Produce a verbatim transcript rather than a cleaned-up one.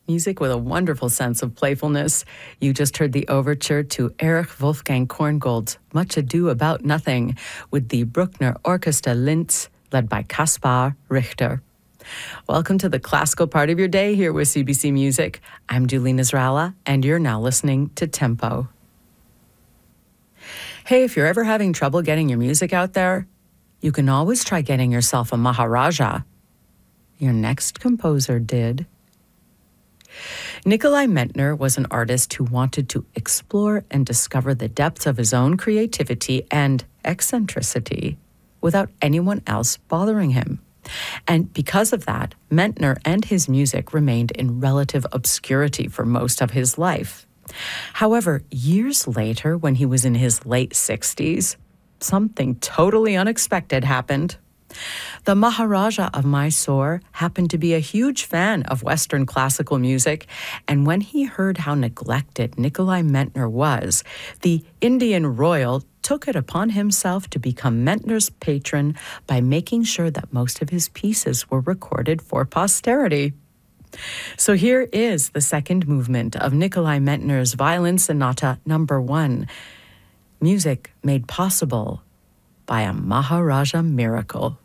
Music with a wonderful sense of playfulness. You just heard the overture to Erich Wolfgang Korngold's Much Ado About Nothing with the Bruckner Orchestra Linz, led by Kaspar Richter. Welcome to the classical part of your day here with C B C Music. I'm Julie Nasrallah, and you're now listening to Tempo. Hey, if you're ever having trouble getting your music out there, you can always try getting yourself a Maharaja. Your next composer did. Nikolai Mentner was an artist who wanted to explore and discover the depths of his own creativity and eccentricity without anyone else bothering him. And because of that, Mentner and his music remained in relative obscurity for most of his life. However, years later, when he was in his late sixties, something totally unexpected happened. The Maharaja of Mysore happened to be a huge fan of Western classical music, and when he heard how neglected Nikolai Mentner was, the Indian royal took it upon himself to become Mentner's patron by making sure that most of his pieces were recorded for posterity. So here is the second movement of Nikolai Mentner's Violin Sonata Number One, music made possible by a Maharaja miracle.